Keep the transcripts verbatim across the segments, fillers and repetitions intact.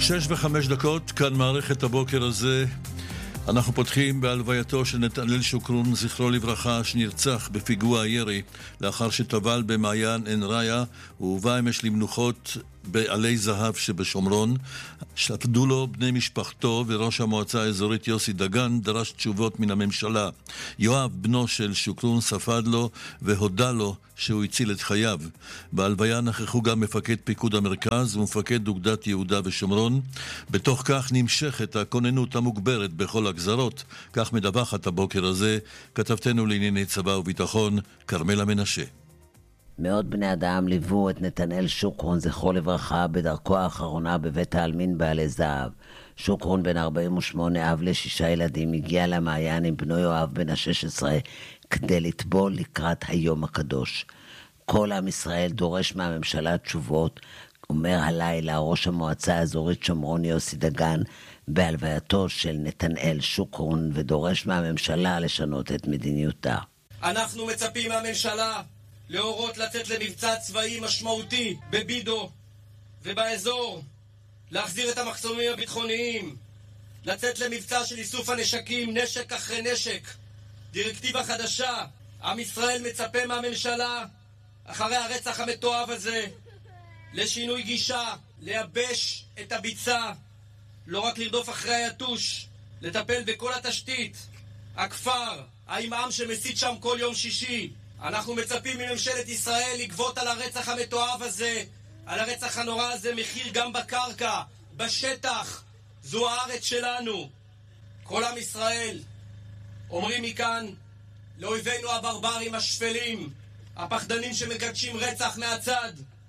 שש וחמש דקות, כאן מערכת הבוקר הזה. אנחנו פותחים בהלווייתו של נתנאל שוקרון, זכרו לברכה, שנרצח בפיגוע הירי לאחר שטבל במעיין עין ריה והובא אמש למנוחות בעלי זהב שבשומרון. שפדו לו בני משפחתו, וראש המועצה האזורית יוסי דגן דרש תשובות מן הממשלה. יואב, בנו של שוקרון, ספד לו והודה לו שהוא הציל את חייו. בהלוויה נכחו גם מפקד פיקוד המרכז ומפקד אוגדת יהודה ושומרון. בתוך כך נמשכת הכוננות המוגברת בכל הגזרות. כך מדווחת הבוקר הזה כתבתנו לענייני צבא וביטחון כרמלה מנשה. מאות בני אדם ליוו את נתנאל שוקרון, זכרו לברכה, בדרכו האחרונה בבית העלמין בעלי זהב. שוקרון בן ארבעים ושמונה, אב לשישה ילדים, הגיע למעיין עם בנו יואב בן ה-שש עשרה כדי לטבול לקראת היום הקדוש. כל עם ישראל דורש מהממשלה תשובות, אומר הלילה ראש המועצה האזורית שומרון יוסי דגן בהלווייתו של נתנאל שוקרון, ודורש מהממשלה לשנות את מדיניותה. אנחנו מצפים מהממשלה להורות לצאת למבצע צבאי משמעותי בבידו ובאזור, להחזיר את המחסומים הביטחוניים, לצאת למבצע של איסוף הנשקים, נשק אחרי נשק, דירקטיבה חדשה. עם ישראל מצפה מהממשלה, אחרי הרצח המתועב הזה, לשינוי גישה, לייבש את הביצה, לא רק לרדוף אחרי היתוש, לטפל בכל התשתית, הכפר, העם שמסית שם כל יום שישי. אנחנו מצפים מממשלת ישראל לגבות על הרצח המתועב הזה, על הרצח הנורא הזה, מחיר גם בקרקע, בשטח. זו הארץ שלנו. כל עם ישראל אומרים מכאן לאויבינו הברברים השפלים, הפחדנים שמקדשים רצח מהצד,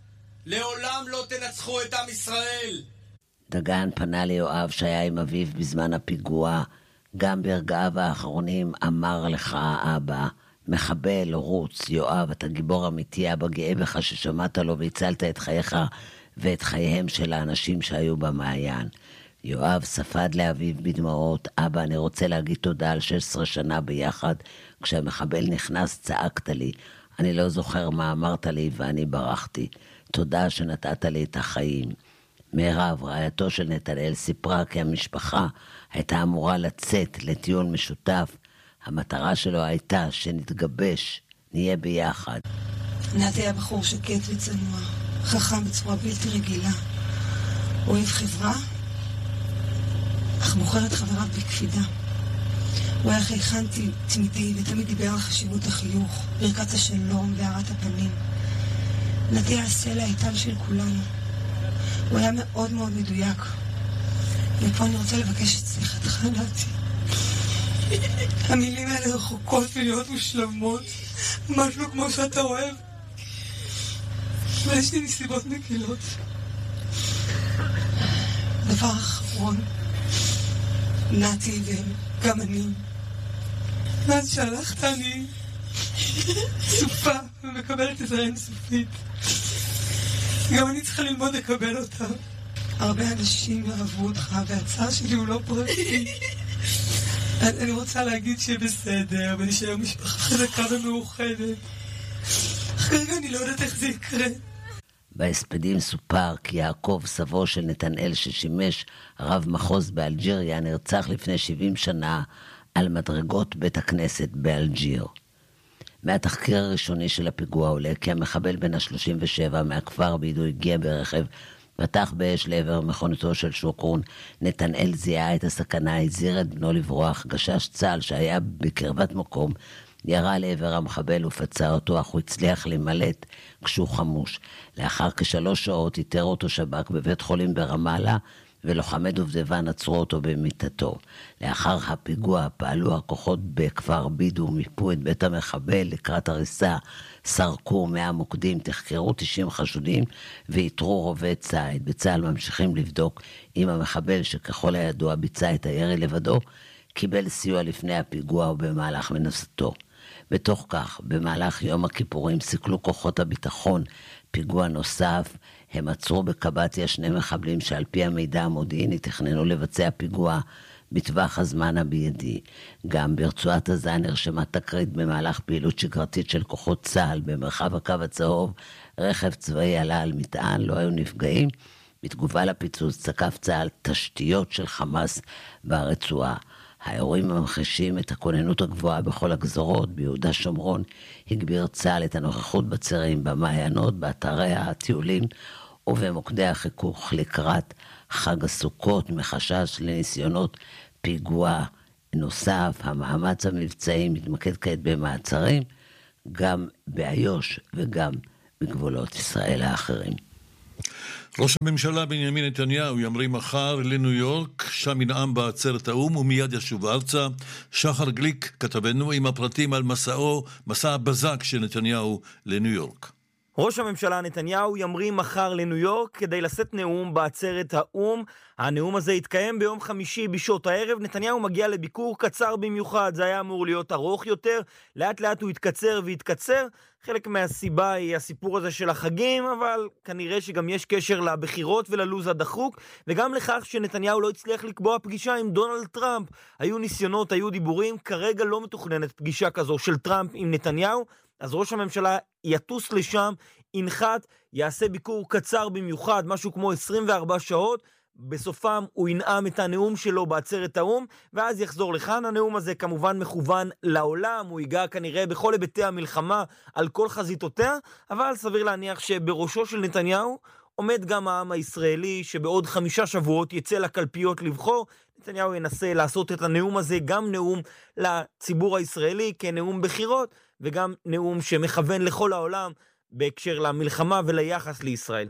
לעולם לא תנצחו את עם ישראל. דגן פנה ליואב שהיה עם אביו בזמן הפיגוע. גם ברגעיו האחרונים אמר לך אבא, מחבל, רוץ, יואב, אתה גיבור אמיתי, אבא גאה בך ששמעת לו והצלת את חייך ואת חייהם של האנשים שהיו במעיין. יואב ספד לאביו בדמעות, אבא, אני רוצה להגיד תודה על שש עשרה שנה ביחד. כשהמחבל נכנס צעקת לי, אני לא זוכר מה אמרת לי ואני ברחתי. תודה שנתת לי את החיים. מירב, רעייתו של נתנאל, סיפרה כי המשפחה הייתה אמורה לצאת לטיול משותף. המטרה שלו הייתה שנתגבש, נהיה ביחד. נתי היה בחור שקט וצנוע, חכם בצורה בלתי רגילה. אוהב חברה, אך מוכר את חבריו בקפידה. הוא היה חייכן תמידי ותמיד דיבר על חשיבות החיוך, ברכת השלום והארת הפנים. נתי היה הסלע האיתן של כולנו. הוא היה מאוד מאוד מדויק. ופה אני רוצה לבקש את סליחתך, נתי. המילים האלה רחוקות ולהיות מושלמות, משהו כמו שאתה אוהב, אבל יש לי נסיבות מקילות. דבר אחרון, נתי וגם אני, מאז שהלכת אני סופה ומקבלת את זה אינסופית. גם אני צריכה ללמוד לקבל אותה. הרבה אנשים אהבו אותך והצעה שלי הוא לא פרטי. אני רוצה להגיד שבסדר, ונשאר משפחה חזקה ומאוחדת. כרגע אני לא יודעת איך זה יקרה. בהספדים סופר כי יעקב, סבו של נתנאל ששימש רב מחוז באלג'יריה, נרצח לפני שבעים שנה על מדרגות בית הכנסת באלג'יר. מהתחקיר הראשוני של הפיגוע עולה כי המחבל בן ה-שלושים ושבע מהכפר בידו הגיע ברכב, פתח באש לעבר מכוניתו של שוקרון. נתנאל זיהה את הסכנה, הזהיר את בנו לברוח. גשש צה"ל שהיה בקרבת מקום ירה לעבר המחבל ופצע אותו, אך הוא הצליח למלט כשהוא חמוש. לאחר כשלוש שעות איתר אותו שב"כ בבית חולים ברמאללה, ולוחמי דובדבן עצרו אותו במיטתו. לאחר הפיגוע פעלו הכוחות בכפר בידו, מיפו את בית המחבל לקראת הריסה, סרקו מאה מוקדים, תחקרו תשעים חשודים ויתרו רובי צייד. בצה"ל ממשיכים לבדוק אם המחבל שככל הידוע ביצע את הירי לבדו, קיבל סיוע לפני הפיגוע ובמהלך מנסתו. בתוך כך, במהלך יום הכיפורים סיכלו כוחות הביטחון פיגוע נוסף. הם עצרו בקבטיה שני מחבלים שעל פי המידע המודיעיני תכננו לבצע פיגוע בטווח הזמן הביידי. גם ברצועת עזה נרשמה תקרית במהלך פעילות שגרתית של כוחות צה"ל במרחב הקו הצהוב. רכב צבאי עלה על מטען, לא היו נפגעים. בתגובה לפיצוץ תקף צה"ל תשתיות של חמאס ברצועה. האירועים ממחישים את הכוננות הגבוהה בכל הגזרות. ביהודה שומרון הגביר צה"ל את הנוכחות בצירים, במעיינות, באתרי הטיולים ובמוקדי החיכוך לקראת חג הסוכות, מחשש לניסיונות פיגוע נוסף. המאמץ המבצעי מתמקד כעת במעצרים, גם באיו"ש וגם בגבולות ישראל האחרים. ראש הממשלה בנימין נתניהו ימריא מחר לניו יורק, שם ינאם בעצרת האו"ם ומיד ישוב ארצה. שחר גליק כתבנו עם הפרטים על מסעו, מסע הבזק של נתניהו לניו יורק. ראש הממשלה נתניהו ימריא מחר לניו יורק כדי לשאת נאום בעצרת האו"ם. הנאום הזה יתקיים ביום חמישי בשעות הערב. נתניהו מגיע לביקור קצר במיוחד, זה היה אמור להיות ארוך יותר, לאט לאט הוא יתקצר ויתקצר. חלק מהסיבה היא הסיפור הזה של החגים, אבל כנראה שגם יש קשר לבחירות וללוז הדחוק, וגם לכך שנתניהו לא הצליח לקבוע פגישה עם דונלד טראמפ. היו ניסיונות, היו דיבורים, כרגע לא מתוכננת פגישה כזו של טראמפ עם נתניהו, אז ראש הממשלה יטוס לשם, ינחת, יעשה ביקור קצר במיוחד, משהו כמו עשרים וארבע שעות, בסופם הוא ינאם את הנאום שלו בעצרת האו"ם, ואז יחזור לכאן. הנאום הזה כמובן מכוון לעולם, הוא ייגע כנראה בכל היבטי המלחמה, על כל חזיתותיה, אבל סביר להניח שבראשו של נתניהו עומד גם העם הישראלי, שבעוד חמישה שבועות יצא לקלפיות לבחור. נתניהו ינסה לעשות את הנאום הזה גם נאום לציבור הישראלי, כנאום בחירות, וגם נאום שמכוון לכל העולם בהקשר למלחמה וליחס לישראל.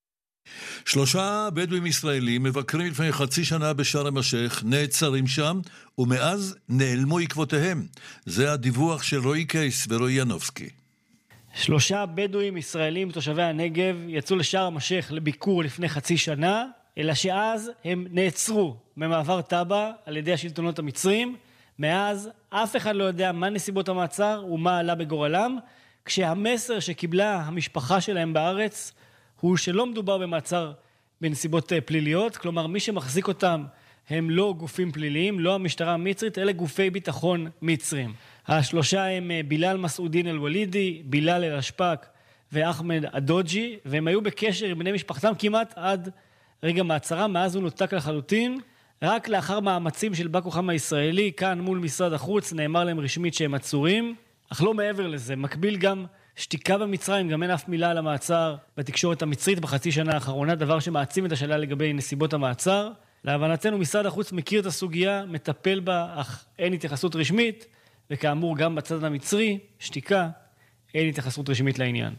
שלושה בדואים ישראלים מבקרים לפני חצי שנה בשארם א-שייח, נעצרים שם ומאז נעלמו עקבותיהם. זה הדיווח של רועי קייס ורועי ינובסקי. שלושה בדואים ישראלים תושבי הנגב יצאו לשארם א-שייח לביקור לפני חצי שנה, אלא שאז הם נעצרו במעבר טאבה על ידי השלטונות המצרים. מאז אף אחד לא יודע מה נסיבות המעצר ומה עלה בגורלם, כשהמסר שקיבלה המשפחה שלהם בארץ הוא שלא מדובר במעצר בנסיבות פליליות, כלומר מי שמחזיק אותם הם לא גופים פליליים, לא המשטרה המצרית, אלא גופי ביטחון מצרים. השלושה הם בילאל מסעודין אל-ולידי, בילאל אל-אשפק ואחמד אדוג'י, והם היו בקשר עם בני משפחתם כמעט עד רגע מעצרם, מאז הוא נותק לחלוטין. רק לאחר מאמצים של בא כוחם הישראלי, כאן מול משרד החוץ, נאמר להם רשמית שהם עצורים, אך לא מעבר לזה. מקביל גם שתיקה במצרים, גם אין אף מילה על המעצר בתקשורת המצרית בחצי שנה האחרונה, דבר שמעצים את השאלה לגבי נסיבות המעצר. להבנתנו משרד החוץ מכיר את הסוגיה, מטפל בה, אך אין התייחסות רשמית, וכאמור גם בצד המצרי, שתיקה, אין התייחסות רשמית לעניין.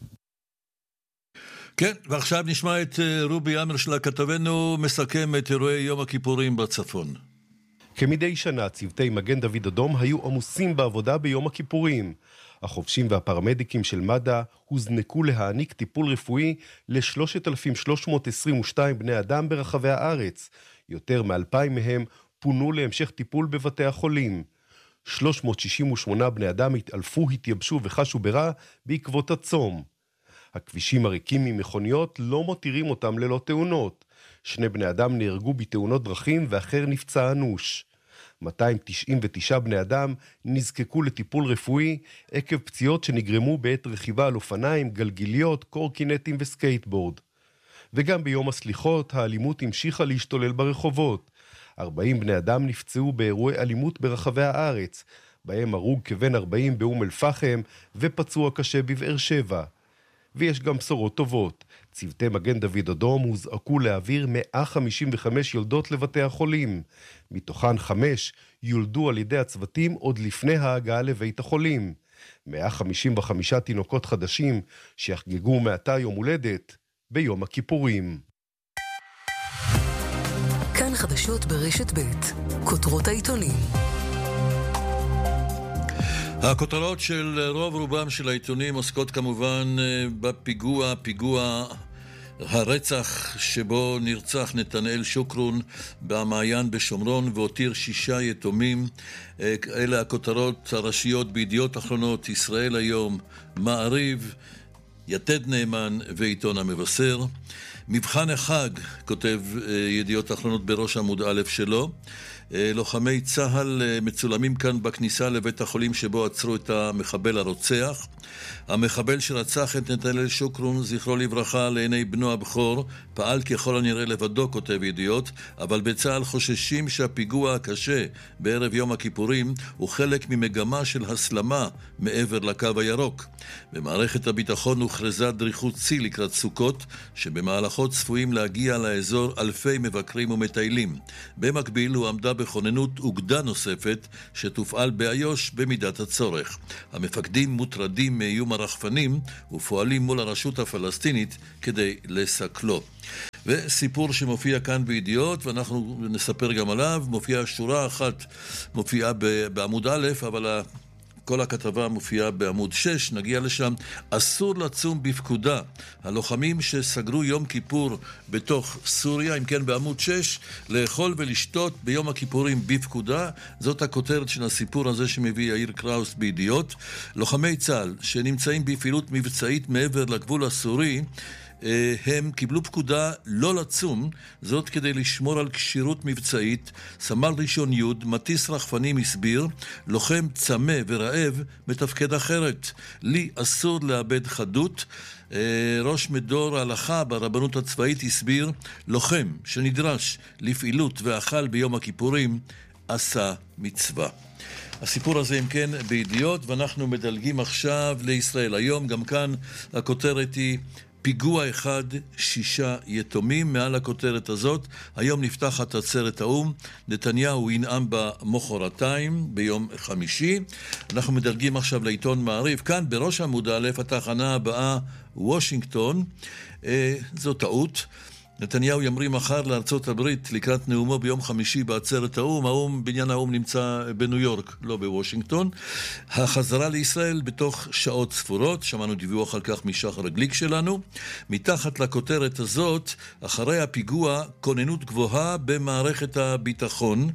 כן, ועכשיו נשמע את רובי אמר של הכתבנו מסכם את אירועי יום הכיפורים בצפון. כמדי שנה צוותי מגן דוד אדום היו עמוסים בעבודה ביום הכיפורים. החובשים והפרמדיקים של מד"א הוזנקו להעניק טיפול רפואי ל-שלושת אלפים שלוש מאות עשרים ושתיים בני אדם ברחבי הארץ. יותר מאלפיים מהם פונו להמשך טיפול בבתי החולים. שלוש מאות שישים ושמונה בני אדם התעלפו, התייבשו וחשו ברע בעקבות הצום. הכבישים הריקים ממכוניות לא מותירים אותם ללא תאונות. שני בני אדם נהרגו בתאונות דרכים ואחר נפצע אנוש. מאתיים תשעים ותשעה בני אדם נזקקו לטיפול רפואי עקב פציעות שנגרמו בעת רכיבה על אופניים, גלגיליות, קורקינטים וסקייטבורד. וגם ביום הסליחות האלימות המשיכה להשתולל ברחובות. ארבעים בני אדם נפצעו באירועי אלימות ברחבי הארץ, בהם הרוג כבן ארבעים באום אל-פחם ופצוע קשה בבאר שבע. ויש גם בשורות טובות. צוותי מגן דוד אדום הוזעקו להעביר מאה חמישים וחמש יולדות לבתי החולים. מתוכן חמש יולדו על ידי הצוותים עוד לפני ההגעה לבית החולים. מאה חמישים וחמישה תינוקות חדשים שיחגגו מעתה יום הולדת ביום הכיפורים. כאן חדשות ברשת ב' כותרות העיתונים. הכותרות של רוב רובם של העיתונים עוסקות כמובן בפיגוע, פיגוע הרצח שבו נרצח נתנאל שוקרון במעיין בשומרון והותיר שישה יתומים. אלה הכותרות הראשיות בידיעות אחרונות, ישראל היום, מעריב, יתד נאמן ועיתון המבשר. מבחן החג, כותב ידיעות אחרונות בראש עמוד א' שלו. לוחמי צהל מצולמים כאן בכניסה לבית החולים שבו עצרו את המחבל הרוצח. המחבל שרצח את נתנאל שוקרון, זכרו לברכה, לעיני בנו הבכור, פעל ככל הנראה לבדו, כותב ידיעות, אבל בצהל חוששים שהפיגוע הקשה בערב יום הכיפורים הוא חלק ממגמה של הסלמה מעבר לקו הירוק. במערכת הביטחון הוכרזה דריכות שיא לקראת סוכות, שבמהלכות צפויים להגיע לאזור אלפי מבקרים ומטיילים. במקביל הוא עמדה בכוננות אוגדה נוספת שתופעל באיו"ש במידת הצורך. המפקדים מוטרדים מאיום הרחפנים ופועלים מול הרשות הפלסטינית כדי לסכלו. וסיפור שמופיע כאן בידיעות, ואנחנו נספר גם עליו, מופיע שורה אחת, מופיעה בעמוד א', אבל כל הכתבה מופיעה בעמוד שש, נגיע לשם. אסור לצום בפקודה. הלוחמים שסגרו יום כיפור בתוך סוריה, אם כן בעמוד שש, לאכול ולשתות ביום הכיפורים בפקודה. זאת הכותרת של הסיפור הזה שמביא יאיר קראוס בידיעות. לוחמי צה"ל שנמצאים בפעילות מבצעית מעבר לגבול הסורי, הם קיבלו פקודה לא לצום, זאת כדי לשמור על כשירות מבצעית. סמל ראשון י' מטיס רחפנים הסביר, לוחם צמא ורעב מתפקד אחרת. לי אסור לאבד חדות. ראש מדור ההלכה ברבנות הצבאית הסביר, לוחם שנדרש לפעילות ואכל ביום הכיפורים עשה מצווה. הסיפור הזה אם כן בידיעות, ואנחנו מדלגים עכשיו לישראל. היום גם כאן הכותרת היא פיגוע אחד, שישה יתומים. מעל הכותרת הזאת, היום נפתחת עצרת האום, נתניהו ינאם במחרתיים, ביום חמישי. אנחנו מדלגים עכשיו לעיתון מעריב, כאן בראש עמוד א', התחנה הבאה, וושינגטון. אה, זו טעות. נתניהו ימריא מחר לארצות הברית לקראת נאומו ביום חמישי בעצרת האום. האום, בניין האום נמצא בניו יורק, לא בוושינגטון. החזרה לישראל בתוך שעות ספורות, שמענו דיווח על כך משחר הגליק שלנו. מתחת לכותרת הזאת, אחרי הפיגוע, כוננות גבוהה במערכת הביטחון,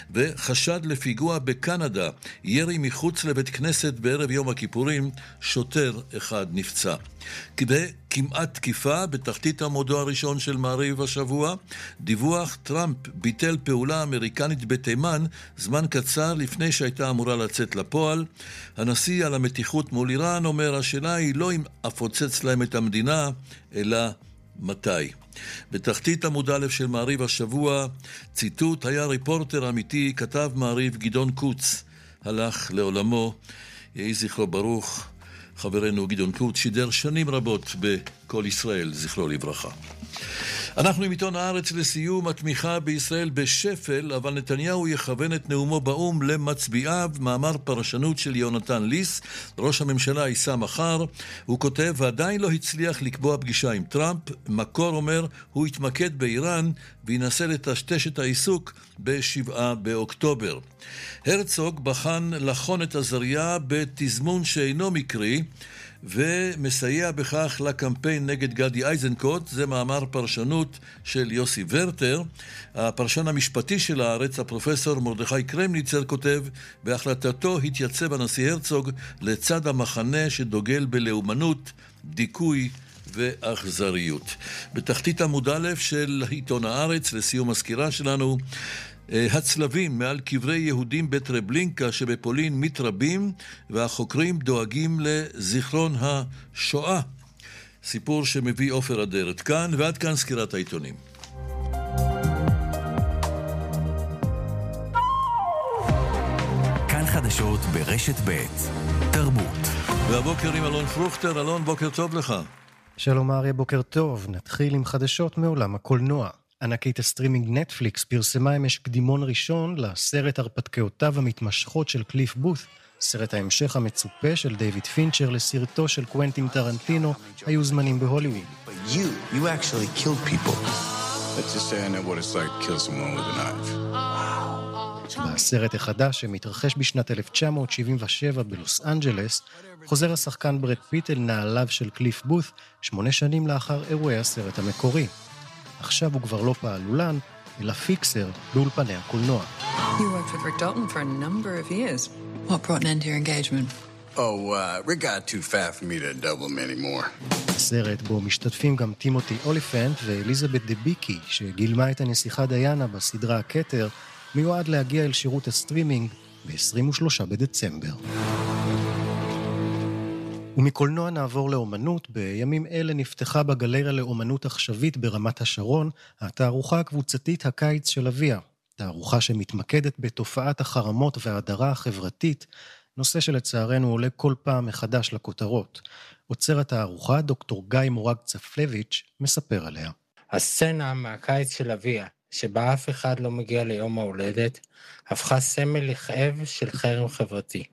וחשד לפיגוע בקנדה, ירי מחוץ לבית כנסת בערב יום הכיפורים, שוטר אחד נפצע. כדי כמעט תקיפה בתחתית עמודו הראשון של מעריב השבוע, דיווח, טראמפ ביטל פעולה אמריקנית בתימן זמן קצר לפני שהייתה אמורה לצאת לפועל. הנשיא על המתיחות מול איראן אומר, השאלה היא לא אם אפוצץ להם את המדינה, אלא מתי. בתחתית עמוד א' של מעריב השבוע, ציטוט, היה ריפורטר אמיתי, כתב מעריב גדעון קוץ, הלך לעולמו, יהי זכרו ברוך. חברנו גדעון קוץ שידר שנים רבות בכל ישראל, זכרו לברכה. אנחנו עם עיתון הארץ לסיום. התמיכה בישראל בשפל, אבל נתניהו יכוון את נאומו באום למצביעיו. מאמר פרשנות של יונתן ליס, ראש הממשלה ייסע מחר. הוא כותב, ועדיין לא הצליח לקבוע פגישה עם טראמפ. מקור אומר, הוא יתמקד באיראן וינסה לטשטש את העיסוק בשבעה באוקטובר. הרצוג בחן לחון את הזריה בתזמון שאינו מקרי, ומסייע בכך לקמפיין נגד גדי איזנקוט. זה מאמר פרשנות של יוסי ורטר. הפרשן המשפטי של הארץ, הפרופסור מרדכי קרמניצר, כותב, בהחלטתו התייצב הנשיא הרצוג לצד המחנה שדוגל בלאומנות, דיכוי ואכזריות. בתחתית עמוד א' של עיתון הארץ, לסיום הסקירה שלנו, הצלבים מעל קברי יהודים בטרבלינקה שבפולין מתרבים, והחוקרים דואגים לזיכרון השואה. סיפור שמביא עופר אדרת. כאן ועד כאן סקירת העיתונים. כאן חדשות ברשת ב' תרבות. והבוקר עם אלון פרוכטר. אלון, בוקר טוב לך. שלום אריה, בוקר טוב. נתחיל עם חדשות מעולם הקולנוע. ענקית הסטרימינג נטפליקס פרסמה אמש קדימון ראשון לסרט הרפתקאותיו המתמשכות של קליף בות', סרט ההמשך המצופה של דיוויד פינצ'ר לסרטו של קוונטין טרנטינו, היו זמנים בהוליווד. You, you actually killed people. Let's just say I know what it's like to kill someone with a knife. בסרט החדש שמתרחש בשנת אלף תשע מאות שבעים ושבע בלוס אנג'לס, חוזר השחקן ברד פיט אל נעליו של קליף בות' שמונה שנים לאחר אירועי הסרט המקורי. עכשיו הוא כבר לא פעלולן, אלא פיקסר באולפני הקולנוע. You worked with Rick Dalton for a number of years. What brought an end to your engagement? Oh, uh, Rick got too fat for me to double him anymore. סרט בו משתתפים גם טימותי אוליפנט ואליזבת דביקי, שגילמה את הנסיכה דיאנה בסדרה הכתר, מיועד להגיע אל שירות הסטרימינג ב-עשרים ושלושה בדצמבר. ומקולנוע נעבור לאומנות. בימים אלה נפתחה בגלריה לאומנות עכשווית ברמת השרון התערוכה הקבוצתית הקיץ של אביה. תערוכה שמתמקדת בתופעת החרמות וההדרה החברתית, נושא שלצערנו עולה כל פעם מחדש לכותרות. עוצר התערוכה, דוקטור גיא מורג צפלביץ', מספר עליה. הסצנה מהקיץ של אביה, שבה אף אחד לא מגיע ליום ההולדת, הפכה סמל לכאב של חרם חברתי.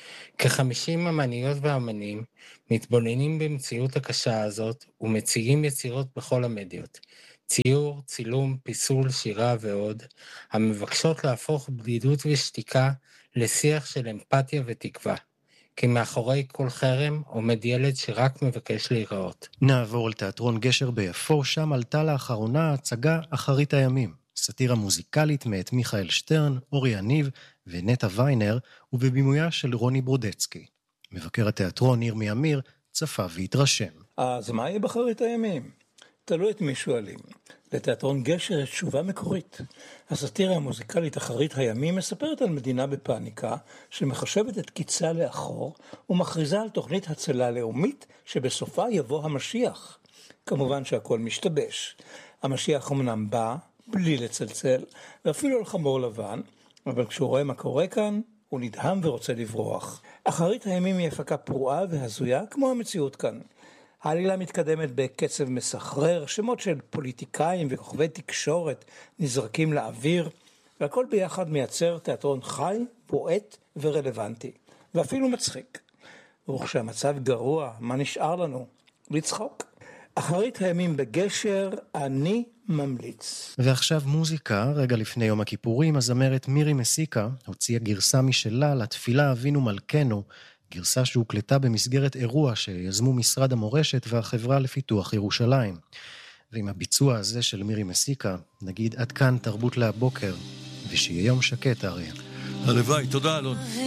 כ-חמישים אמניות ואמנים מתבוננים במציאות הקשה הזאת ומציגים יצירות בכל המדיות. ציור, צילום, פיסול, שירה ועוד, המבקשות להפוך בדידות ושתיקה לשיח של אמפתיה ותקווה. כי מאחורי כל חרם עומד ילד שרק מבקש להיראות. נעבור לתיאטרון גשר ביפו, שם עלתה לאחרונה הצגה אחרית הימים. סאטירה מוזיקלית מאת מיכאל שטרן, אורי יניב ונטע ויינר, ובבימויה של רוני ברודצקי. מבקר התיאטרון ירמי אמיר צפה והתרשם. אז מה יהיה באחרית הימים? תלוי את מי שואלים. לתיאטרון גשר יש תשובה מקורית. הסאטירה המוזיקלית אחרית הימים מספרת על מדינה בפאניקה שמחשבת את קיצה לאחור ומכריזה על תוכנית הצלה לאומית שבסופה יבוא המשיח. כמובן שהכל משתבש. המשיח אמנם בא בלי לצלצל ואפילו על חמור לבן, אבל כשהוא רואה מה קורה כאן הוא נדהם ורוצה לברוח. אחרית הימים היא הפקה פרועה והזויה כמו המציאות כאן. העלילה מתקדמת בקצב מסחרר, שמות של פוליטיקאים וכוכבי תקשורת נזרקים לאוויר, והכל ביחד מייצר תיאטרון חי, בועט ורלוונטי, ואפילו מצחיק. וכשהמצב גרוע, מה נשאר לנו? לצחוק. אחרית הימים בגשר, אני ממליץ. ועכשיו מוזיקה. רגע לפני יום הכיפורים, הזמרת מירי מסיקה הוציאה גרסה משלה לתפילה אבינו מלכנו, גרסה שהוקלטה במסגרת אירוע שיזמו משרד המורשת והחברה לפיתוח ירושלים. ועם הביצוע הזה של מירי מסיקה, נגיד עד כאן תרבות להבוקר, ושיהיה יום שקט אריה. הלוואי, תודה אלון.